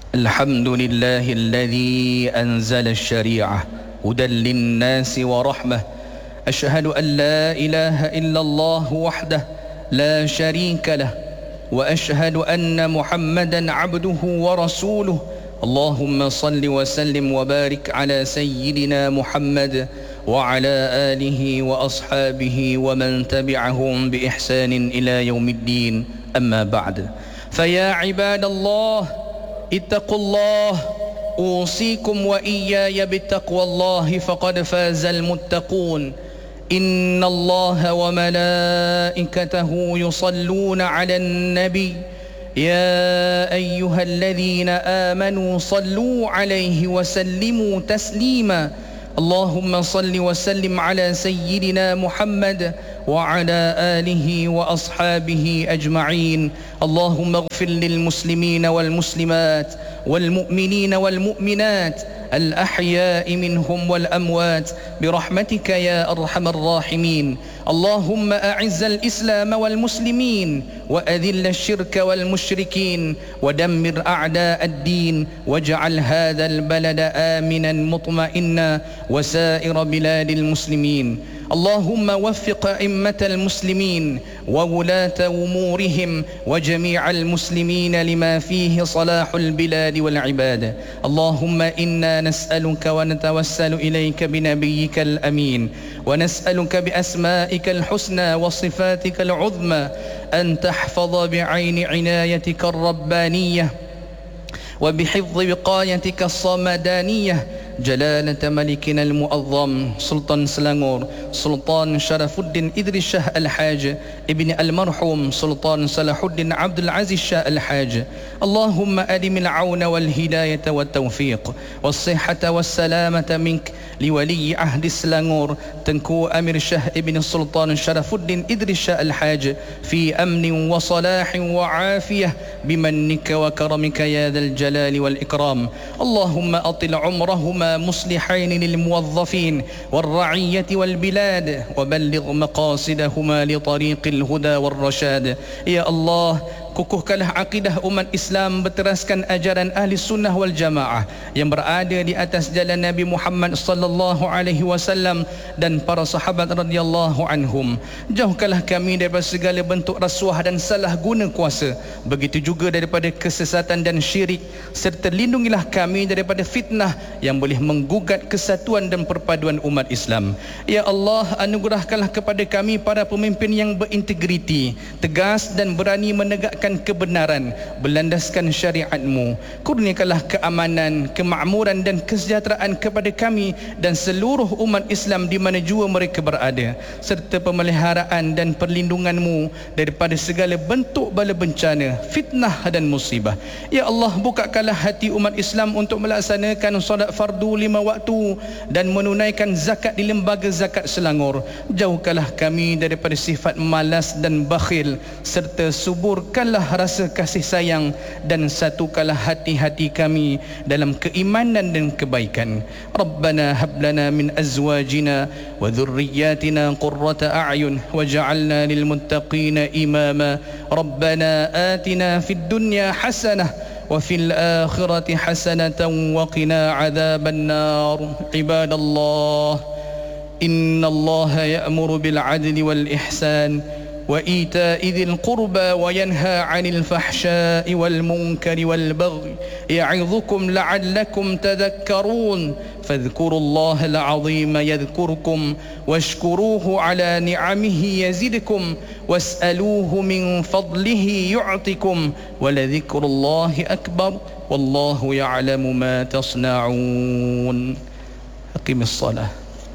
الحمد لله الذي أنزل الشريعة هدى للناس ورحمة. أشهد أن لا إله إلا الله وحده لا شريك له، وأشهد أن محمدا عبده ورسوله. اللهم صل وسلم وبارك على سيدنا محمد وعلى آله وأصحابه ومن تبعهم بإحسان إلى يوم الدين. أما بعد، فيا عباد الله اتقوا الله، أوصيكم وإياي بتقوى الله فقد فاز المتقون. إن الله وملائكته يصلون على النبي يا أيها الذين آمنوا صلوا عليه وسلموا تسليما. اللهم صل وسلم على سيدنا محمد وعلى آله وأصحابه أجمعين. اللهم اغفر للمسلمين والمسلمات والمؤمنين والمؤمنات الأحياء منهم والأموات برحمتك يا أرحم الراحمين. اللهم أعز الإسلام والمسلمين وأذل الشرك والمشركين ودمر أعداء الدين، واجعل هذا البلد آمنا مطمئنا وسائر بلاد المسلمين. اللهم وفق أئمة المسلمين وولاة أمورهم وجميع المسلمين لما فيه صلاح البلاد والعباد. اللهم إنا نسألك ونتوسل إليك بنبيك الأمين، ونسألك بأسمائك الحسنى وصفاتك العظمى أن تحفظ بعين عنايتك الربانية وبحفظ وقايتك الصمدانية جلالة ملكنا المؤظم سلطان سلانغور سلطان شرف الدين إدريس شاه الحاج ابن المرحوم سلطان صلاح الدين عبد العزيز شاه الحاج. اللهم أدم العون والهداية والتوفيق والصحة والسلامة منك لولي عهد سلانغور تنكو أمير شاه ابن السلطان شرف الدين إدريس شاه الحاج في أمن وصلاح وعافية بمنك وكرمك يا ذا الجلال والإكرام. اللهم أطل عمرهما مصلحين للموظفين والرعية والبلاد، وبلغ مقاصدهما لطريق الهدى والرشاد. يا الله، kukuhkanlah akidah umat Islam berteraskan ajaran ahli sunnah wal jamaah yang berada di atas jalan Nabi Muhammad sallallahu alaihi wasallam dan para sahabat radhiyallahu anhum. Jauhkanlah kami daripada segala bentuk rasuah dan salah guna kuasa, begitu juga daripada kesesatan dan syirik, serta lindungilah kami daripada fitnah yang boleh menggugat kesatuan dan perpaduan umat Islam. Ya Allah, anugerahkanlah kepada kami para pemimpin yang berintegriti, tegas dan berani menegakkan kebenaran berlandaskan syariat-Mu. Kurniakanlah keamanan, kemakmuran dan kesejahteraan kepada kami dan seluruh umat Islam di mana jua mereka berada, serta pemeliharaan dan perlindungan-Mu daripada segala bentuk bala bencana, fitnah dan musibah. Ya Allah, bukakanlah hati umat Islam untuk melaksanakan solat fardu 5 waktu dan menunaikan zakat di lembaga zakat Selangor. Jauhkanlah kami daripada sifat malas dan bakhil, serta suburkanlah rasa kasih sayang dan satukanlah hati-hati kami dalam keimanan dan kebaikan. Rabbana hab lana min azwajina wa dhurriyyatina qurrata a'yun waj'alna lil muttaqina imama. Rabbana atina fid dunya hasanah wa fil akhirati hasanatan wa qina adzaban nar. Ibadallah, innallaha ya'muru bil 'adli wal ihsan وإيتاء ذي القربى وينهى عن الفحشاء والمنكر والبغي يعظكم لعلكم تذكرون. فاذكروا الله العظيم يذكركم واشكروه على نعمه يزدكم واسألوه من فضله يعطكم ولذكر الله أكبر والله يعلم ما تصنعون. أقم الصلاة.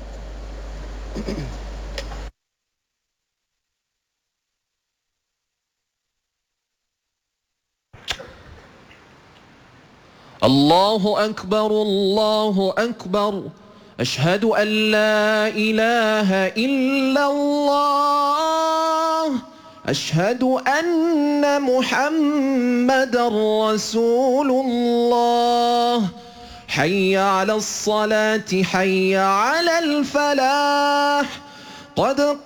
الله أكبر الله أكبر، أشهد أن لا إله إلا الله، أشهد أن محمدا رسول الله. حي على الصلاة حي على الفلاح. قد